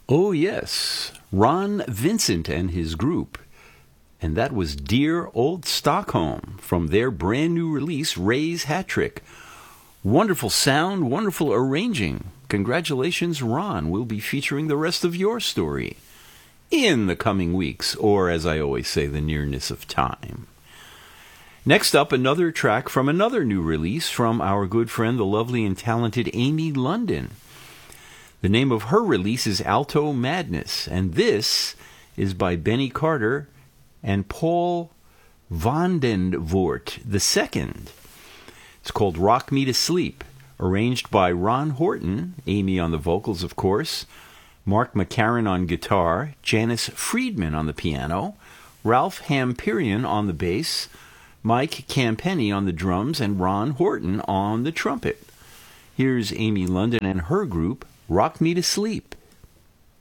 Oh, yes, Ron Vincent and his group. And that was Dear Old Stockholm from their brand new release, Ray's Hat Trick. Wonderful sound, wonderful arranging. Congratulations, Ron. We'll be featuring the rest of your story in the coming weeks, or as I always say, the nearness of time. Next up, another track from another new release from our good friend, the lovely and talented Amy London. The name of her release is Alto Madness, and this is by Benny Carter and Paul Vandenvoort II. It's called Rock Me to Sleep, arranged by Ron Horton, Amy on the vocals, of course, Mark McCarran on guitar, Janice Friedman on the piano, Ralph Hampirian on the bass, Mike Campenny on the drums, and Ron Horton on the trumpet. Here's Amy London and her group, Rock Me to Sleep.